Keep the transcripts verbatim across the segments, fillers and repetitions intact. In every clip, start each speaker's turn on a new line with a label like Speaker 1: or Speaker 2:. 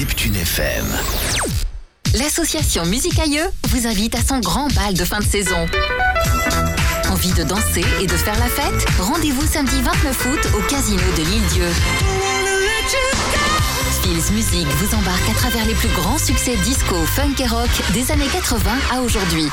Speaker 1: Neptune F M.
Speaker 2: L'association Musique Aïeux vous invite à son grand bal de fin de saison. Envie de danser et de faire la fête? Rendez-vous samedi vingt-neuf août au Casino de l'Île-Dieu. Fils Musique vous embarque à travers les plus grands succès disco, funk et rock des années quatre-vingts à aujourd'hui.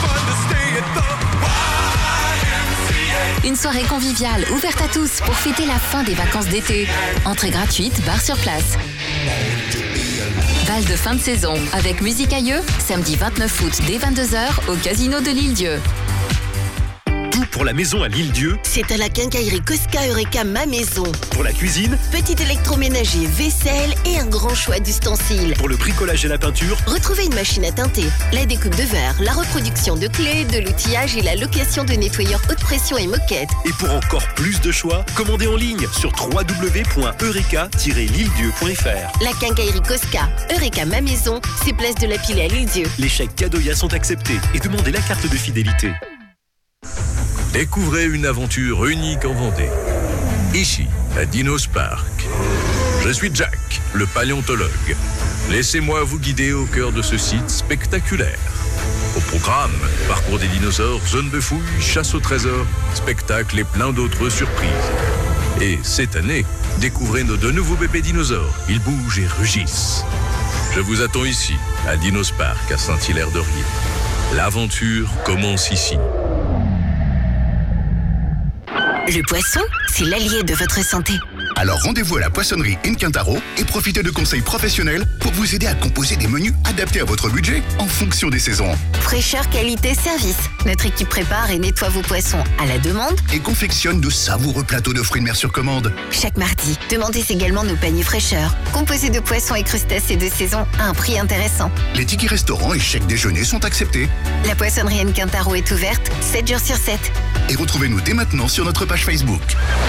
Speaker 2: Une soirée conviviale ouverte à tous pour fêter la fin des vacances d'été. Entrée gratuite, bar sur place. Bal de fin de saison avec Musique Aïeux, samedi vingt-neuf août dès vingt-deux heures au Casino de l'Île-Dieu.
Speaker 3: Tout pour la maison à l'Île-Dieu.
Speaker 4: C'est à la quincaillerie Cosca Eureka Ma Maison.
Speaker 3: Pour la cuisine.
Speaker 4: Petit électroménager, vaisselle et un grand choix d'ustensiles.
Speaker 3: Pour le bricolage et la peinture.
Speaker 4: Retrouvez une machine à teinter, la découpe de verre, la reproduction de clés, de l'outillage et la location de nettoyeurs haute pression et moquette.
Speaker 3: Et pour encore plus de choix, commandez en ligne sur w w w point eureka tiret l'île-dieu point f r.
Speaker 4: La quincaillerie Cosca Eureka Ma Maison, c'est place de la Pilée à l'Île-Dieu.
Speaker 3: Les chèques Cadoya sont acceptés et demandez la carte de fidélité.
Speaker 5: Découvrez une aventure unique en Vendée. Ici, à Dinos Park. Je suis Jack, le paléontologue. Laissez-moi vous guider au cœur de ce site spectaculaire. Au programme, parcours des dinosaures, zone de fouilles, chasse au trésor, spectacle et plein d'autres surprises. Et cette année, découvrez nos deux nouveaux bébés dinosaures. Ils bougent et rugissent. Je vous attends ici, à Dinos Park, à Saint-Hilaire-de-Riez. L'aventure commence ici.
Speaker 4: Le poisson, c'est l'allié de votre santé.
Speaker 1: Alors rendez-vous à la poissonnerie Inquintaro et profitez de conseils professionnels pour vous aider à composer des menus adaptés à votre budget en fonction des saisons.
Speaker 4: Fraîcheur, qualité, service. Notre équipe prépare et nettoie vos poissons à la demande
Speaker 1: et confectionne de savoureux plateaux de fruits de mer sur commande.
Speaker 4: Chaque mardi, demandez également nos paniers fraîcheur, composés de poissons et crustacés de saison à un prix intéressant.
Speaker 1: Les tickets restaurants et chèques déjeuner sont acceptés.
Speaker 4: La poissonnerie Inquintaro est ouverte sept jours sur sept.
Speaker 1: Et retrouvez-nous dès maintenant sur notre page Facebook.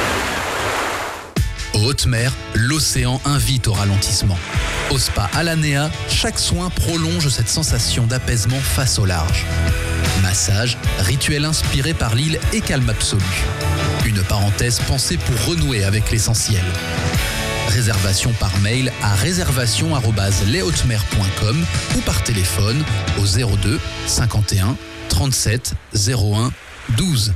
Speaker 6: En haute mer, l'océan invite au ralentissement. Au spa Alanea, chaque soin prolonge cette sensation d'apaisement face au large. Massage, rituel inspiré par l'île et calme absolu. Une parenthèse pensée pour renouer avec l'essentiel. Réservation par mail à réservation arobase les hautes mers point com ou par téléphone au zéro deux cinquante et un trente-sept zéro un douze.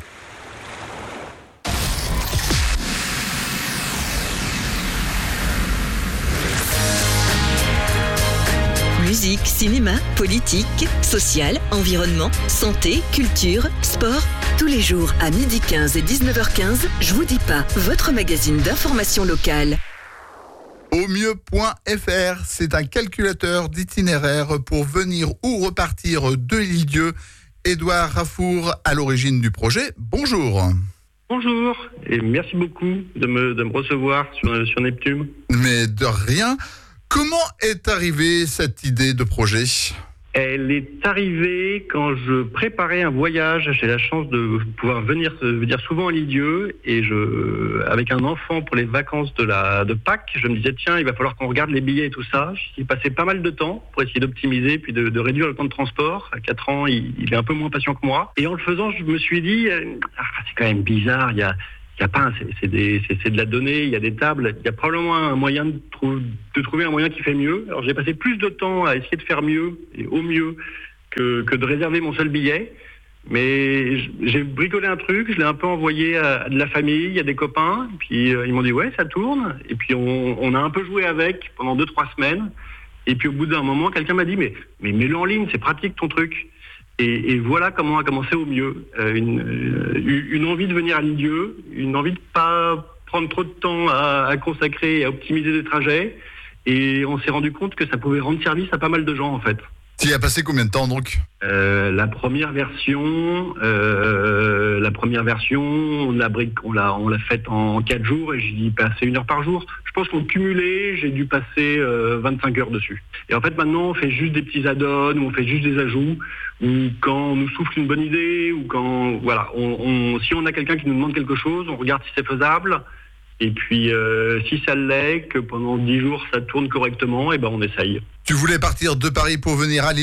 Speaker 7: Musique, cinéma, politique, social, environnement, santé, culture, sport. Tous les jours à midi quinze et dix-neuf heures quinze, Je vous dis pas, votre magazine d'information locale.
Speaker 8: Au mieux point f r, c'est un calculateur d'itinéraire pour venir ou repartir de l'Île-Dieu. Édouard Raffour, à l'origine du projet. Bonjour.
Speaker 9: Bonjour, et merci beaucoup de me, de me recevoir sur, sur Neptune.
Speaker 8: Mais de rien. Comment est arrivée cette idée de projet ?
Speaker 9: Elle est arrivée quand je préparais un voyage. J'ai la chance de pouvoir venir, venir souvent à l'Île-Dieu et je, avec un enfant pour les vacances de, la, de Pâques, je me disais tiens, il va falloir qu'on regarde les billets et tout ça. J'y passais pas mal de temps pour essayer d'optimiser puis de, de réduire le temps de transport. À quatre ans, il, il est un peu moins patient que moi. Et en le faisant, je me suis dit, ah, c'est quand même bizarre, il y a... Il y a pas, c'est, c'est, des, c'est, c'est de la donnée, il y a des tables, il y a probablement un moyen de, trou- de trouver un moyen qui fait mieux. Alors j'ai passé plus de temps à essayer de faire mieux et au mieux que, que de réserver mon seul billet. Mais j'ai bricolé un truc, je l'ai un peu envoyé à, à de la famille, à des copains, puis euh, ils m'ont dit ouais ça tourne. Et puis on, on a un peu joué avec pendant deux trois semaines. Et puis au bout d'un moment, quelqu'un m'a dit mais mais mets-le en ligne, c'est pratique ton truc. Et, et voilà comment a commencé au mieux. Euh, une, euh, une envie de venir à l'Île-Dieu, une envie de pas prendre trop de temps à, à consacrer et à optimiser des trajets. Et on s'est rendu compte que ça pouvait rendre service à pas mal de gens en fait.
Speaker 8: Tu y as passé combien de temps donc ?
Speaker 9: euh, La première version, euh, la première version, on l'a, on l'a, on l'a faite en quatre jours et j'y ai passé une heure par jour. Je pense qu'en cumulé, j'ai dû passer euh, vingt-cinq heures dessus. Et en fait, maintenant, on fait juste des petits add-ons, ou on fait juste des ajouts, ou quand on nous souffle une bonne idée, ou quand, voilà, on, on, si on a quelqu'un qui nous demande quelque chose, on regarde si c'est faisable. Et puis, euh, si ça l'est, que pendant dix jours, ça tourne correctement, et ben on essaye.
Speaker 8: Tu voulais partir de Paris pour venir à l'Île-Dieu ?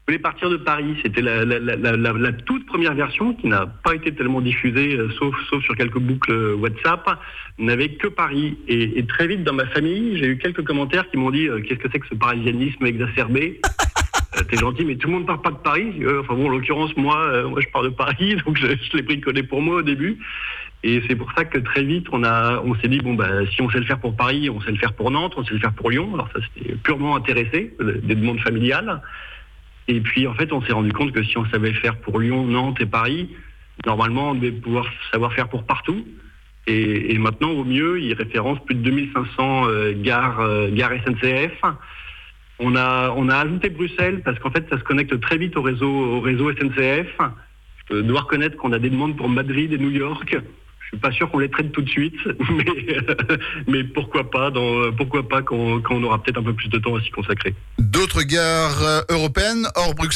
Speaker 9: Je voulais partir de Paris. C'était la, la, la, la, la toute première version qui n'a pas été tellement diffusée, euh, sauf, sauf sur quelques boucles euh, WhatsApp. N'avait que Paris. Et, et très vite, dans ma famille, j'ai eu quelques commentaires qui m'ont dit euh, « Qu'est-ce que c'est que ce parisianisme exacerbé ?» euh, T'es gentil, mais tout le monde ne part pas de Paris. Euh, enfin bon, en l'occurrence, moi, euh, moi, je pars de Paris, donc je, je l'ai pris de coller pour moi au début. Et c'est pour ça que très vite, on a, on s'est dit bon bah si on sait le faire pour Paris, on sait le faire pour Nantes, on sait le faire pour Lyon. Alors ça, c'était purement intéressé, des demandes familiales. Et puis en fait, on s'est rendu compte que si on savait le faire pour Lyon, Nantes et Paris, normalement, on devait pouvoir savoir faire pour partout. Et, et maintenant, au mieux, il référence plus de deux mille cinq cents euh, gares, euh, gares S N C F. On a, on a ajouté Bruxelles parce qu'en fait, ça se connecte très vite au réseau, au réseau S N C F. Je dois reconnaître qu'on a des demandes pour Madrid et New York. Je suis pas sûr qu'on les traite tout de suite, mais, euh, mais pourquoi pas, dans, pourquoi pas quand, quand on aura peut-être un peu plus de temps à s'y consacrer.
Speaker 8: D'autres gares euh, européennes hors Bruxelles ?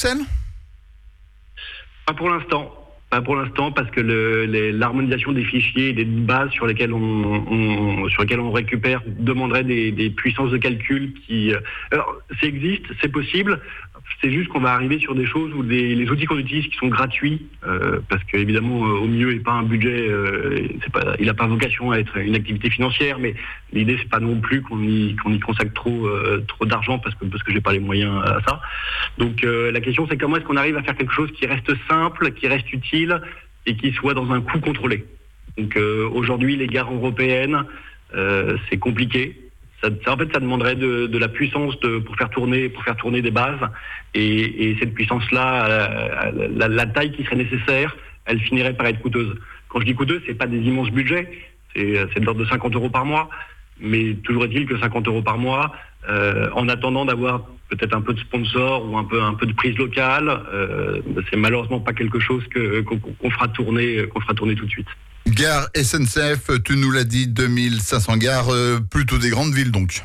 Speaker 9: Pas pour l'instant. Pas pour l'instant, parce que le, les, l'harmonisation des fichiers et des bases sur lesquelles on, on, sur lesquelles on récupère demanderait des, des puissances de calcul qui... Alors, ça existe, c'est possible. C'est juste qu'on va arriver sur des choses où des, les outils qu'on utilise qui sont gratuits, euh, parce qu'évidemment, au mieux, il n'y a pas un budget, euh, c'est pas, il n'a pas vocation à être une activité financière, mais l'idée, c'est pas non plus qu'on y, qu'on y consacre trop, euh, trop d'argent, parce que, parce que j'ai pas les moyens à ça. Donc, euh, la question, c'est comment est-ce qu'on arrive à faire quelque chose qui reste simple, qui reste utile, et qui soit dans un coût contrôlé. Donc, euh, aujourd'hui, les gares européennes, euh, c'est compliqué. Ça, ça, en fait, ça demanderait de, de la puissance de, pour faire tourner, pour faire tourner des bases. Et, et cette puissance-là, la, la, la taille qui serait nécessaire, elle finirait par être coûteuse. Quand je dis coûteuse, c'est pas des immenses budgets, c'est, c'est de l'ordre de cinquante euros par mois. Mais toujours est-il que cinquante euros par mois, euh, en attendant d'avoir peut-être un peu de sponsor ou un peu un peu de prise locale, euh, c'est malheureusement pas quelque chose que qu'on, qu'on fera tourner, qu'on fera tourner tout de suite.
Speaker 8: Gare S N C F, tu nous l'as dit, deux mille cinq cents gares, euh, plutôt des grandes villes donc.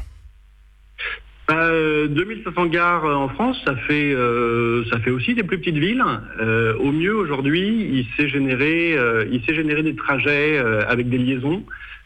Speaker 9: Euh, deux mille cinq cents gares en France, ça fait euh, ça fait aussi des plus petites villes. Euh, au mieux aujourd'hui, il s'est généré euh, il s'est généré des trajets euh, avec des liaisons.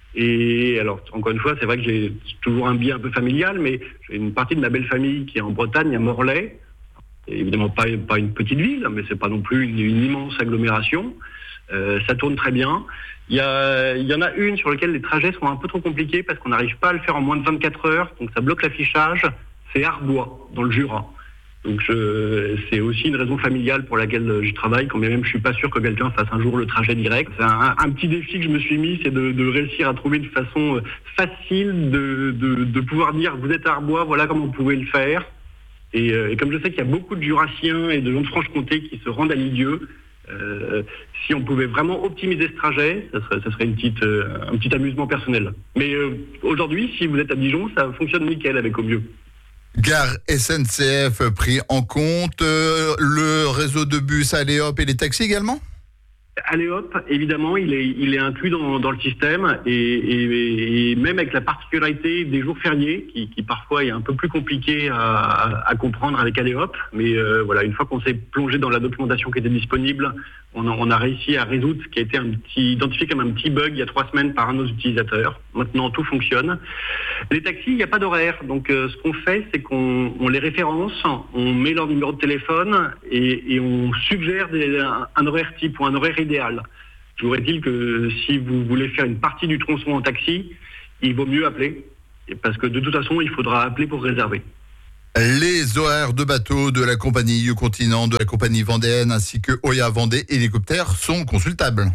Speaker 9: Et alors encore une fois, c'est vrai que j'ai toujours un biais un peu familial, mais j'ai une partie de ma belle famille qui est en Bretagne, à Morlaix. C'est évidemment pas pas une petite ville, mais c'est pas non plus une, une immense agglomération. Euh, ça tourne très bien. Il y, a, il y en a une sur laquelle les trajets sont un peu trop compliqués parce qu'on n'arrive pas à le faire en moins de vingt-quatre heures, donc ça bloque l'affichage. C'est Arbois, dans le Jura. Donc je, c'est aussi une raison familiale pour laquelle je travaille, quand même je suis pas sûr que quelqu'un fasse un jour le trajet direct. C'est un, un petit défi que je me suis mis, c'est de, de réussir à trouver une façon facile de, de, de pouvoir dire vous êtes à Arbois, voilà comment vous pouvez le faire. Et, et comme je sais qu'il y a beaucoup de Jurassiens et de gens de Franche-Comté qui se rendent à Lisieux, Euh, si on pouvait vraiment optimiser ce trajet, ça serait, ça serait une petite, euh, un petit amusement personnel. Mais euh, aujourd'hui, si vous êtes à Dijon, ça fonctionne nickel avec au mieux.
Speaker 8: Gare S N C F pris en compte, euh, le réseau de bus Aléop et les taxis également ?
Speaker 9: Aléop, évidemment, il est, il est inclus dans, dans le système et, et, et même avec la particularité des jours fériés, qui, qui parfois est un peu plus compliqué à, à, à comprendre avec Aléop. Mais euh, voilà, une fois qu'on s'est plongé dans la documentation qui était disponible, on a, on a réussi à résoudre ce qui a été un petit, identifié comme un petit bug il y a trois semaines par un de nos utilisateurs. Maintenant, tout fonctionne. Les taxis, il n'y a pas d'horaire. Donc, euh, ce qu'on fait, c'est qu'on on les référence, on met leur numéro de téléphone et, et on suggère des, un, un horaire type ou un horaire idéal. Je voudrais dire que si vous voulez faire une partie du tronçon en taxi, il vaut mieux appeler. Parce que de toute façon, il faudra appeler pour réserver.
Speaker 8: Les horaires de bateaux de la compagnie U-Continent, de la compagnie vendéenne ainsi que Oya Vendée Hélicoptère sont consultables.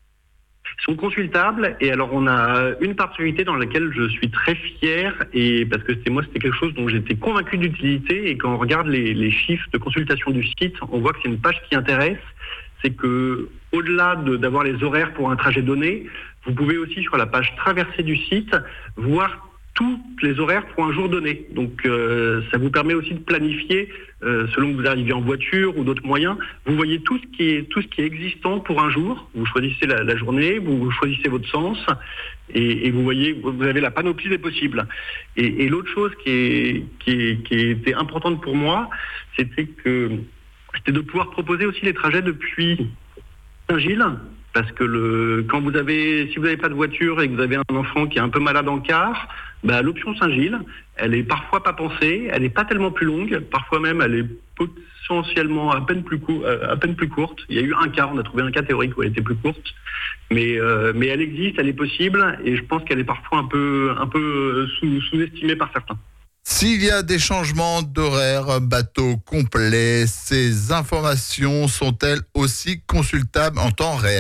Speaker 9: Sont consultables et alors on a une particularité dans laquelle je suis très fier et parce que c'était moi c'était quelque chose dont j'étais convaincu d'utilité et quand on regarde les, les chiffres de consultation du site, on voit que c'est une page qui intéresse. C'est que au-delà de, d'avoir les horaires pour un trajet donné, vous pouvez aussi sur la page traversée du site voir tous les horaires pour un jour donné. Donc euh, ça vous permet aussi de planifier euh, selon que vous arrivez en voiture ou d'autres moyens. Vous voyez tout ce qui est tout ce qui est existant pour un jour. Vous choisissez la, la journée, vous choisissez votre sens et, et vous voyez vous avez la panoplie des possibles. Et, et l'autre chose qui est, qui est qui était importante pour moi, c'était que c'était de pouvoir proposer aussi les trajets depuis Saint-Gilles. Parce que le, quand vous avez, si vous n'avez pas de voiture et que vous avez un enfant qui est un peu malade en car, bah, l'option Saint-Gilles, elle est parfois pas pensée, elle n'est pas tellement plus longue, parfois même elle est substantiellement à peine plus cou- à peine plus courte. Il y a eu un cas, on a trouvé un cas théorique où elle était plus courte, mais euh, mais elle existe, elle est possible, et je pense qu'elle est parfois un peu un peu sous, sous-estimée par certains.
Speaker 8: S'il y a des changements d'horaire, bateau complet, ces informations sont-elles aussi consultables en temps réel ?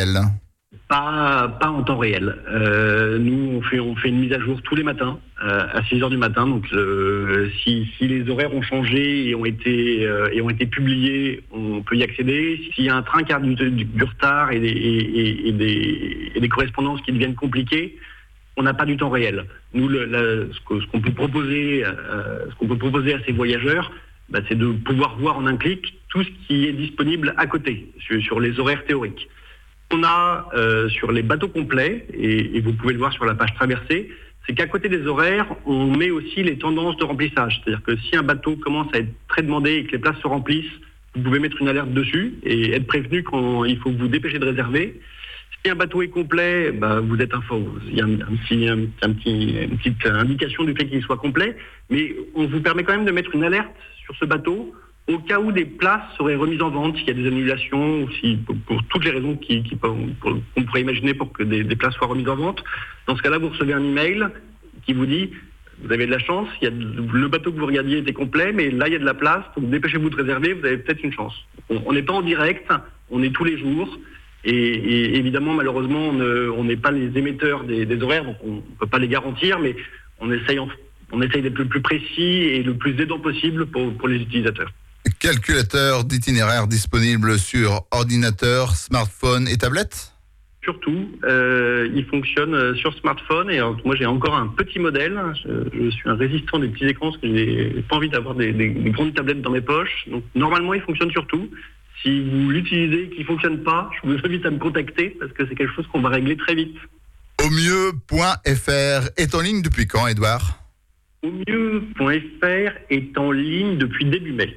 Speaker 9: Pas, pas en temps réel. Euh, nous, on fait, on fait une mise à jour tous les matins, euh, à six heures du matin. Donc, euh, si, si les horaires ont changé et ont été, euh, et ont été publiés, on peut y accéder. S'il y a un train qui a du, du, du retard et des, et, et, des, et des correspondances qui deviennent compliquées, on n'a pas du temps réel. Nous, le, la, ce, que, ce qu'on peut proposer, euh, ce qu'on peut proposer à ces voyageurs, bah, c'est de pouvoir voir en un clic tout ce qui est disponible à côté, sur, sur les horaires théoriques. On a euh, sur les bateaux complets, et, et vous pouvez le voir sur la page traversée, c'est qu'à côté des horaires, on met aussi les tendances de remplissage. C'est-à-dire que si un bateau commence à être très demandé et que les places se remplissent, vous pouvez mettre une alerte dessus et être prévenu quand il faut vous dépêcher de réserver. Si un bateau est complet, bah, vous êtes info. Il y a un, un petit, un, un petit, une petite indication du fait qu'il soit complet, mais on vous permet quand même de mettre une alerte sur ce bateau au cas où des places seraient remises en vente, s'il y a des annulations, ou si, pour, pour toutes les raisons qui, qui, pour, pour, qu'on pourrait imaginer pour que des, des places soient remises en vente. Dans ce cas-là, vous recevez un email qui vous dit vous avez de la chance, il y a le bateau que vous regardiez était complet, mais là il y a de la place, donc dépêchez-vous de réserver, vous avez peut-être une chance. On n'est pas en direct, on est tous les jours, et, et évidemment malheureusement on n'est pas les émetteurs des, des horaires, donc on ne peut pas les garantir, mais on essaye, on essaye d'être le plus précis et le plus aidant possible pour, pour les utilisateurs.
Speaker 8: Calculateur d'itinéraire disponible sur ordinateur, smartphone et tablette ?
Speaker 9: Surtout, euh, il fonctionne sur smartphone, et alors, moi j'ai encore un petit modèle, je, je suis un résistant des petits écrans parce que j'ai pas envie d'avoir des, des, des grandes tablettes dans mes poches, donc normalement il fonctionne sur tout. Si vous l'utilisez et qu'il ne fonctionne pas, je vous invite à me contacter parce que c'est quelque chose qu'on va régler très vite.
Speaker 8: Au mieux point F R est en ligne depuis quand, Edouard ?
Speaker 9: Au mieux point F R est en ligne depuis début mai.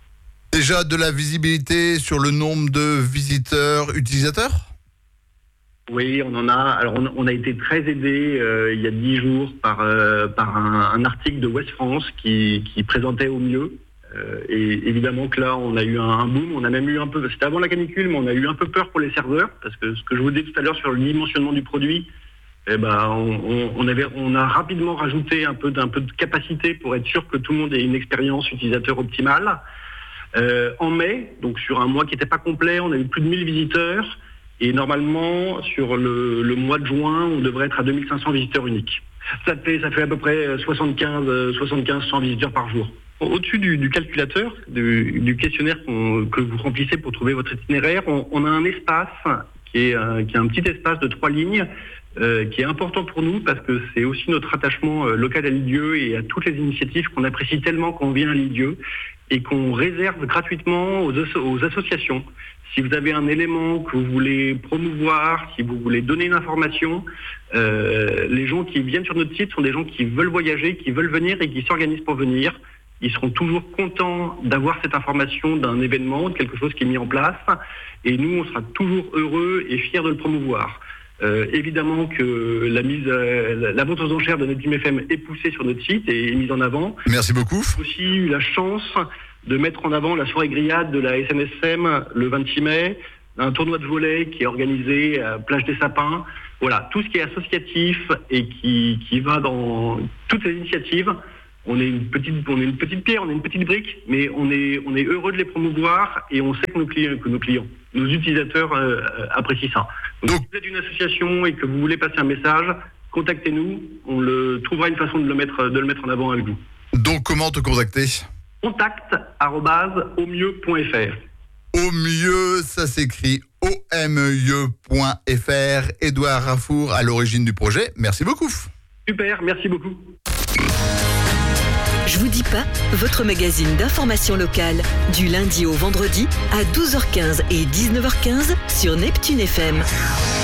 Speaker 8: Déjà de la visibilité sur le nombre de visiteurs, utilisateurs ?
Speaker 9: Oui, on en a. Alors, on, on a été très aidé euh, il y a dix jours par euh, par un, un article de Ouest France qui, qui présentait au mieux. Euh, et évidemment que là, on a eu un, un boom. On a même eu un peu. C'était avant la canicule, mais on a eu un peu peur pour les serveurs parce que ce que je vous disais tout à l'heure sur le dimensionnement du produit, eh ben, on, on, on avait, on a rapidement rajouté un peu d'un peu de capacité pour être sûr que tout le monde ait une expérience utilisateur optimale. Euh, en mai, donc sur un mois qui n'était pas complet, on a eu plus de mille visiteurs. Et normalement, sur le, le mois de juin, on devrait être à deux mille cinq cents visiteurs uniques. Ça fait, ça fait à peu près soixante-quinze, soixante-quinze, cent visiteurs par jour. Au-dessus du, du calculateur, du, du questionnaire qu'on, que vous remplissez pour trouver votre itinéraire, on, on a un espace qui est, euh, qui est un petit espace de trois lignes euh, qui est important pour nous parce que c'est aussi notre attachement euh, local à Lisieux et à toutes les initiatives qu'on apprécie tellement quand on vient à Lisieux et qu'on réserve gratuitement aux, aux associations. Si vous avez un élément que vous voulez promouvoir, si vous voulez donner une information, euh, les gens qui viennent sur notre site sont des gens qui veulent voyager, qui veulent venir et qui s'organisent pour venir. Ils seront toujours contents d'avoir cette information d'un événement, de quelque chose qui est mis en place. Et nous, on sera toujours heureux et fiers de le promouvoir. Euh, évidemment que la mise, euh, la vente aux enchères de notre Team F M est poussée sur notre site et est mise en avant.
Speaker 8: Merci beaucoup.
Speaker 9: J'ai aussi eu la chance de mettre en avant la soirée grillade de la S N S M le vingt-six mai, un tournoi de volley qui est organisé à Plage des Sapins. Voilà, tout ce qui est associatif et qui, qui va dans toutes ces initiatives. On est une petite, on est une petite pierre, on est une petite brique, mais on est, on est heureux de les promouvoir et on sait que nos clients, que nos, clients, nos utilisateurs euh, apprécient ça. Donc, Donc, si vous êtes une association et que vous voulez passer un message, contactez-nous, on le trouvera une façon de le mettre, de le mettre en avant avec vous.
Speaker 8: Donc, comment te contacter ?
Speaker 9: Contact arobase au mieux point F R.
Speaker 8: Au mieux, ça s'écrit O M E point F R. Edouard Rafour à l'origine du projet. Merci beaucoup.
Speaker 9: Super, merci beaucoup.
Speaker 7: Je vous dis pas, votre magazine d'information locale, du lundi au vendredi à douze heures quinze et dix-neuf heures quinze sur Neptune F M.